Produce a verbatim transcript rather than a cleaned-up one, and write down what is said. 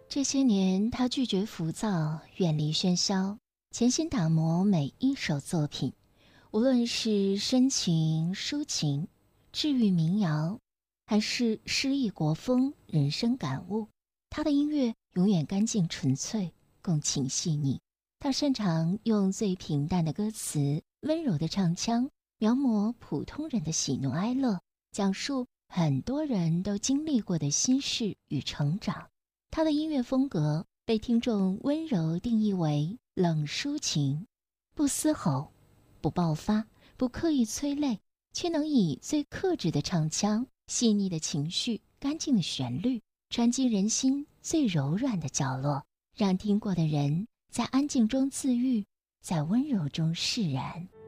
这些年，他拒绝浮躁，远离喧嚣，潜心打磨每一首作品。无论是深情抒情、治愈民谣，还是诗意国风、人生感悟，他的音乐永远干净纯粹，共情细腻。他擅长用最平淡的歌词、温柔的唱腔，描摹普通人的喜怒哀乐，讲述很多人都经历过的心事与成长。他的音乐风格被听众温柔定义为冷抒情，不嘶吼，不爆发，不刻意催泪，却能以最克制的唱腔、细腻的情绪、干净的旋律，穿进人心最柔软的角落，让听过的人在安静中自愈，在温柔中释然。